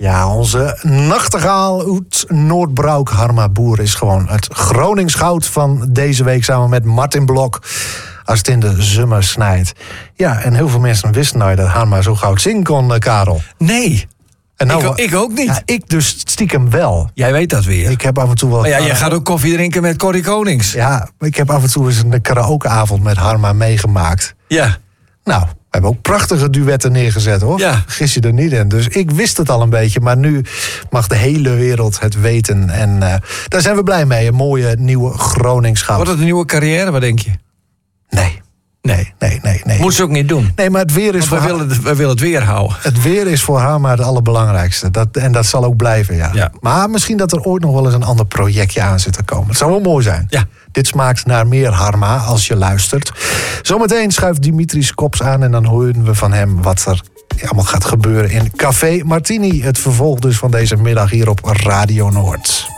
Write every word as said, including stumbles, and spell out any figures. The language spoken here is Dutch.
Ja, onze nachtegaal uit Noordbroek, Harma Boer, is gewoon het Gronings goud van deze week samen met Martin Blok. Als het in de zomer snijdt. Ja, en heel veel mensen wisten nou dat Harma zo goud zingen kon, Karel. Nee, en nou, ik, ik ook niet. Ja, ik dus stiekem wel. Jij weet dat weer. Ik heb af en toe wel... Maar ja, jij gaat ook koffie drinken met Corrie Konings. Ja, ik heb af en toe eens een karaokeavond met Harma meegemaakt. Ja. Nou, we hebben ook prachtige duetten neergezet, hoor. Ja. Gis je er niet in. Dus ik wist het al een beetje, maar nu mag de hele wereld het weten. En uh, daar zijn we blij mee. Een mooie nieuwe Gronings goud. Wordt het een nieuwe carrière, wat denk je? Nee. Nee, nee, nee, nee. Moet ze ook niet doen. Nee, maar het weer is Want voor wij willen, het, wij willen het weer houden. Het weer is voor haar maar het allerbelangrijkste. Dat, en dat zal ook blijven, ja. Ja. Maar misschien dat er ooit nog wel eens een ander projectje aan zit te komen. Het zou wel mooi zijn. Ja. Dit smaakt naar meer Harma als je luistert. Zometeen schuift Dimitris Kops aan en dan horen we van hem wat er allemaal gaat gebeuren in Café Martini. Het vervolg dus van deze middag hier op Radio Noord.